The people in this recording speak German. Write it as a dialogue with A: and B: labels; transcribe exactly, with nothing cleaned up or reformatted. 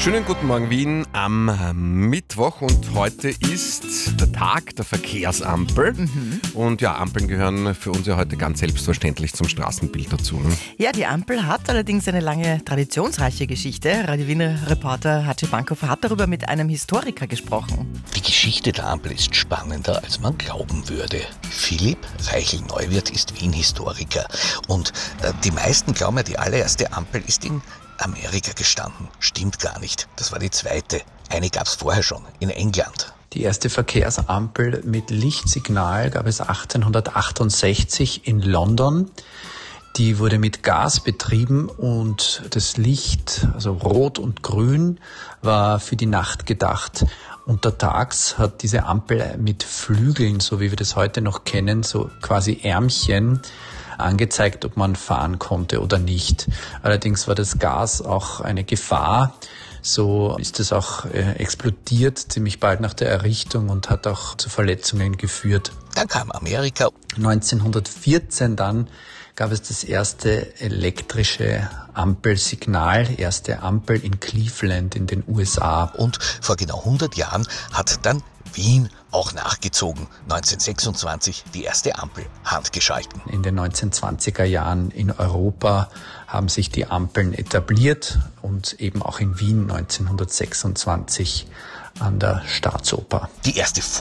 A: Schönen guten Morgen Wien am Mittwoch und heute ist der Tag der Verkehrsampel. Mhm. Und ja, Ampeln gehören für uns ja heute ganz selbstverständlich zum Straßenbild dazu. Ne?
B: Ja, die Ampel hat allerdings eine lange traditionsreiche Geschichte. Radio Wiener Reporter Hatschi Bankow hat darüber mit einem Historiker gesprochen.
C: Die Geschichte der Ampel ist spannender, als man glauben würde. Philipp Reichel-Neuwirth ist Wien-Historiker und äh, die meisten glauben ja, die allererste Ampel ist in Amerika gestanden. Stimmt gar nicht. Das war die zweite. Eine gab es vorher schon, in England.
D: Die erste Verkehrsampel mit Lichtsignal gab es achtzehnhundertachtundsechzig in London. Die wurde mit Gas betrieben und das Licht, also rot und grün, war für die Nacht gedacht. Untertags hat diese Ampel mit Flügeln, so wie wir das heute noch kennen, so quasi Ärmchen, angezeigt, ob man fahren konnte oder nicht. Allerdings war das Gas auch eine Gefahr. So ist es auch äh, explodiert, ziemlich bald nach der Errichtung und hat auch zu Verletzungen geführt.
C: Dann kam Amerika.
D: neunzehnhundertvierzehn dann gab es das erste elektrische Ampelsignal, erste Ampel in Cleveland in den U S A.
C: Und vor genau hundert Jahren hat dann Wien auch nachgezogen. neunzehnhundertsechsundzwanzig die erste Ampel handgeschalten.
D: In den neunzehnhundertzwanziger Jahren in Europa haben sich die Ampeln etabliert und eben auch in Wien neunzehnhundertsechsundzwanzig an der Staatsoper.
C: Die erste